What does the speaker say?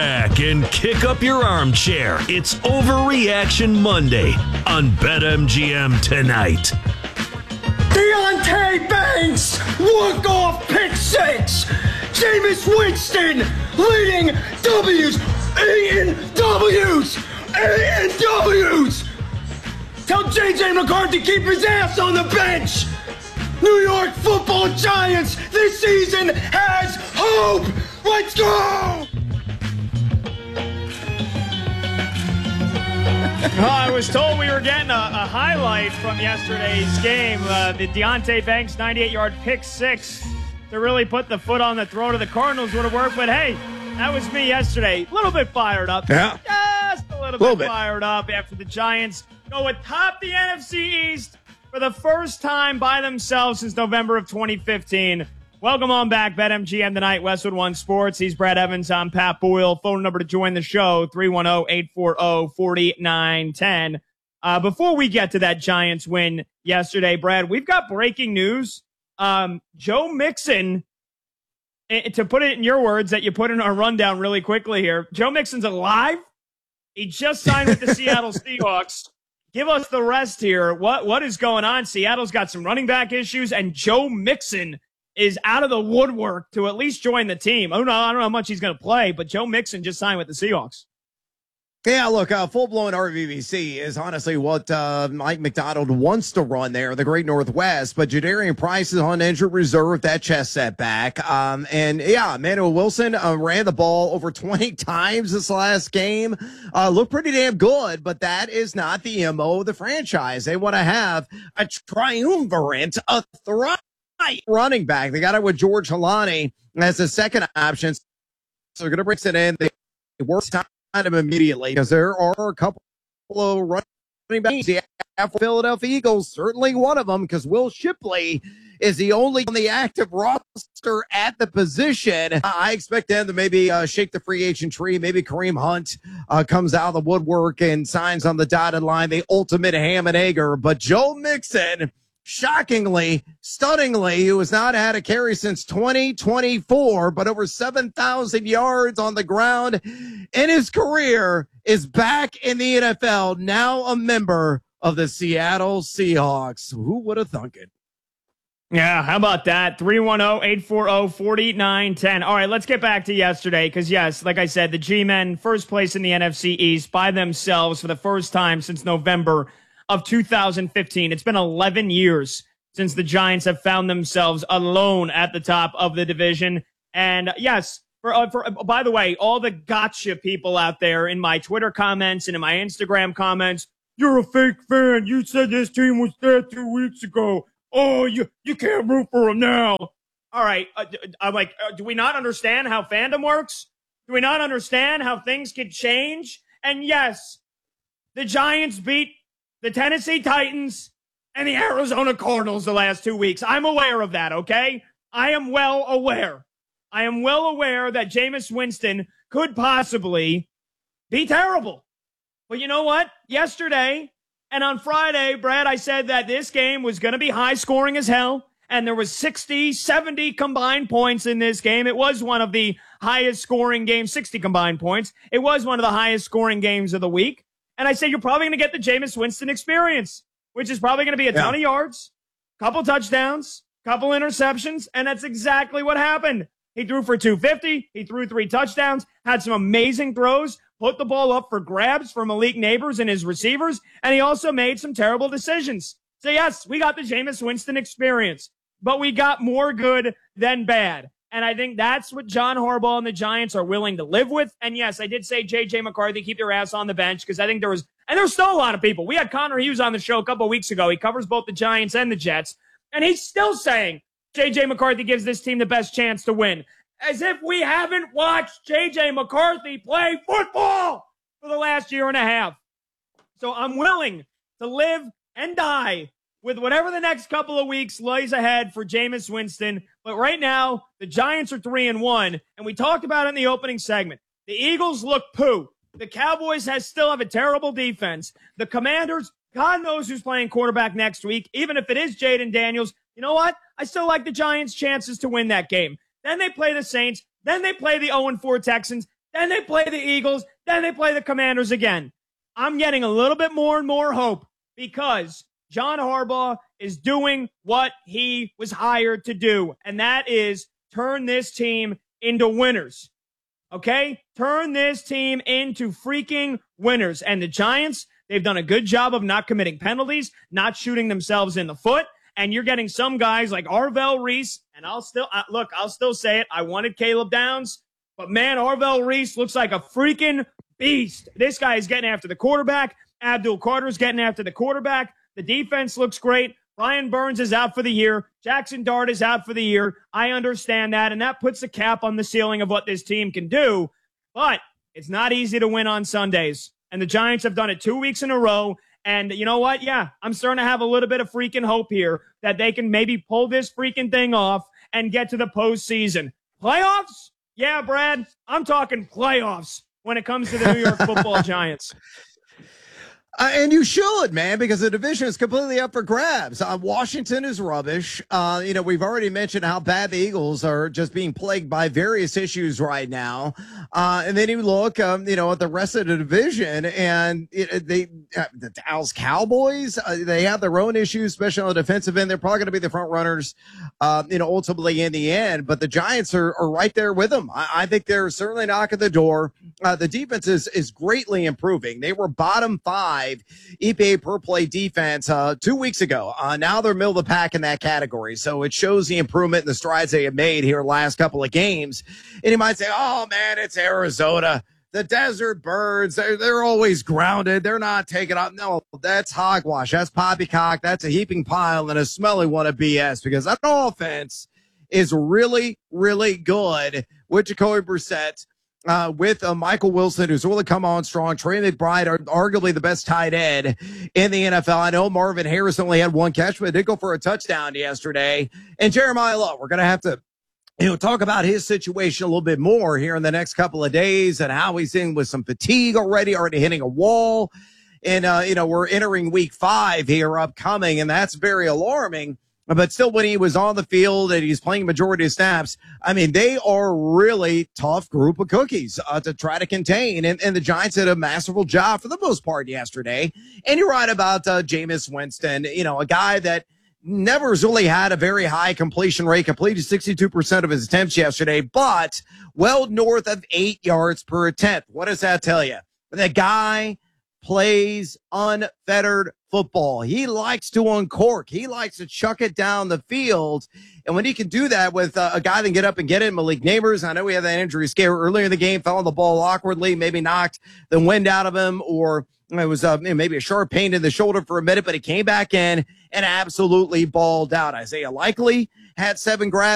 Back and kick up your armchair. It's Overreaction Monday on BetMGM tonight. Deontay Banks, walk-off pick six. Jameis Winston leading W's, A&W's. Tell J.J. McCarthy keep his ass on the bench. New York Football Giants, this season has hope. Let's go. I was told we were getting a highlight from yesterday's game. The Deontay Banks 98-yard pick six to really put the foot on the throat of the Cardinals would have worked. But, hey, that was me yesterday. A little bit fired up. Yeah. Just a little bit fired up after the Giants go atop the NFC East for the first time by themselves since November of 2015. Welcome on back, BetMGM tonight, Westwood One Sports. He's Brad Evans. I'm Pat Boyle. Phone number to join the show, 310-840-4910. Before we get to that Giants win yesterday, Brad, we've got breaking news. Joe Mixon, to put it in your words that you put in our rundown really quickly here, Joe Mixon's alive. He just signed with the Seattle Seahawks. Give us the rest here. What is going on? Seattle's got some running back issues, and Joe Mixon is out of the woodwork to at least join the team. I don't know how much he's going to play, but Joe Mixon just signed with the Seahawks. Yeah, look, full-blown RVBC is honestly what Mike Macdonald wants to run there, the Great Northwest, but Jadarian Price is on injured reserve, that chest setback. And, yeah, Emmanuel Wilson ran the ball over 20 times this last game. Looked pretty damn good, but that is not the MO of the franchise. They want to have a triumvirate, a running back. They got it with George Halani as a second option. So they're going to bring it in. They work time him immediately because there are a couple of running backs. The Philadelphia Eagles, certainly one of them, because Will Shipley is the only on the active roster at the position. I expect them to maybe shake the free agent tree. Maybe Kareem Hunt comes out of the woodwork and signs on the dotted line, the ultimate ham and egger. But Joe Mixon, shockingly, stunningly, who has not had a carry since 2024, but over 7,000 yards on the ground in his career, is back in the NFL, now a member of the Seattle Seahawks. Who would have thunk it? Yeah, how about that? 310-840-4910. All right, let's get back to yesterday because, yes, like I said, the G-Men, first place in the NFC East by themselves for the first time since November of 2015. It's been 11 years since the Giants have found themselves alone at the top of the division. And yes, by the way, all the gotcha people out there in my Twitter comments and in my Instagram comments, you're a fake fan. You said this team was there 2 weeks ago. Oh, you can't root for them now. All right. I'm like, do we not understand how fandom works? Do we not understand how things can change? And yes, the Giants beat the Tennessee Titans and the Arizona Cardinals the last 2 weeks. I'm aware of that, okay? I am well aware. I am well aware that Jameis Winston could possibly be terrible. But you know what? Yesterday and on Friday, Brad, I said that this game was going to be high scoring as hell, and there was 60, 70 combined points in this game. It was one of the highest scoring games, 60 combined points. It was one of the highest scoring games of the week. And I said, you're probably going to get the Jameis Winston experience, which is probably going to be a ton of yards, couple touchdowns, couple interceptions. And that's exactly what happened. He threw for 250. He threw 3 touchdowns, had some amazing throws, put the ball up for grabs for Malik Neighbors and his receivers. And he also made some terrible decisions. So yes, we got the Jameis Winston experience, but we got more good than bad. And I think that's what John Harbaugh and the Giants are willing to live with. And yes, I did say J.J. McCarthy, keep your ass on the bench, because I think there's still a lot of people. We had Connor Hughes on the show a couple of weeks ago. He covers both the Giants and the Jets. And he's still saying J.J. McCarthy gives this team the best chance to win. As if we haven't watched J.J. McCarthy play football for the last year and a half. So I'm willing to live and die with whatever the next couple of weeks lays ahead for Jameis Winston. But right now, the Giants are 3-1, and we talked about it in the opening segment. The Eagles look poo. The Cowboys still have a terrible defense. The Commanders, God knows who's playing quarterback next week. Even if it is Jaden Daniels, you know what? I still like the Giants' chances to win that game. Then they play the Saints. Then they play the 0-4 Texans. Then they play the Eagles. Then they play the Commanders again. I'm getting a little bit more and more hope because John Harbaugh is doing what he was hired to do, and that is turn this team into winners. Okay? Turn this team into freaking winners. And the Giants, they've done a good job of not committing penalties, not shooting themselves in the foot. And you're getting some guys like Arvell Reese. And I'll still say it. I wanted Caleb Downs. But man, Arvell Reese looks like a freaking beast. This guy is getting after the quarterback. Abdul Carter's getting after the quarterback. The defense looks great. Brian Burns is out for the year. Jackson Dart is out for the year. I understand that, and that puts a cap on the ceiling of what this team can do. But it's not easy to win on Sundays, and the Giants have done it 2 weeks in a row. And you know what? Yeah, I'm starting to have a little bit of freaking hope here that they can maybe pull this freaking thing off and get to the postseason. Playoffs? Yeah, Brad, I'm talking playoffs when it comes to the New York Football Giants. And you should, man, because the division is completely up for grabs. Washington is rubbish. We've already mentioned how bad the Eagles are just being plagued by various issues right now. And then you look, at the rest of the division, and the Dallas Cowboys, they have their own issues, especially on the defensive end. They're probably going to be the front runners, ultimately in the end. But the Giants are right there with them. I think they're certainly knocking the door. The defense is greatly improving. They were bottom 5 EPA per play defense 2 weeks ago. Now they're middle of the pack in that category. So it shows the improvement and the strides they have made here last couple of games. And you might say, oh, man, it's Arizona. The Desert Birds, they're always grounded. They're not taking up. No, that's hogwash. That's poppycock. That's a heaping pile and a smelly one of BS because that offense is really, really good with Jacoby Brissett. With Michael Wilson, who's really come on strong. Trey McBride, arguably the best tight end in the NFL. I know Marvin Harris only had one catch, but did go for a touchdown yesterday. And Jeremiah Love, we're going to have to talk about his situation a little bit more here in the next couple of days and how he's in with some fatigue already hitting a wall. And, we're entering week 5 here upcoming, and that's very alarming. But still, when he was on the field and he's playing majority of snaps, I mean, they are really tough group of cookies to try to contain. And the Giants did a masterful job for the most part yesterday. And you're right about Jameis Winston, a guy that never has really had a very high completion rate, completed 62% of his attempts yesterday, but well north of 8 yards per attempt. What does that tell you? The guy plays unfettered football. He likes to uncork. He likes to chuck it down the field. And when he can do that with a guy that can get up and get it, Malik Neighbors, I know we had that injury scare earlier in the game, fell on the ball awkwardly, maybe knocked the wind out of him, or it was maybe a sharp pain in the shoulder for a minute, but he came back in and absolutely balled out. Isaiah Likely had 7 grabs.